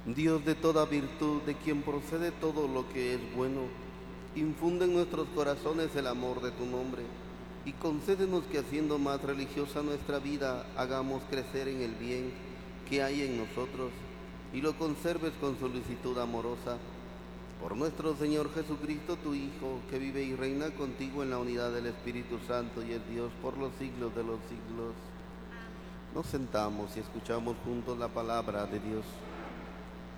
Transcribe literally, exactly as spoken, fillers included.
Dios de toda virtud, de quien procede todo lo que es bueno, infunde en nuestros corazones el amor de tu nombre y concédenos que, haciendo más religiosa nuestra vida, hagamos crecer en el bien que hay en nosotros y lo conserves con solicitud amorosa. Por nuestro Señor Jesucristo, tu Hijo, que vive y reina contigo en la unidad del Espíritu Santo y es Dios por los siglos de los siglos. Nos sentamos y escuchamos juntos la palabra de Dios.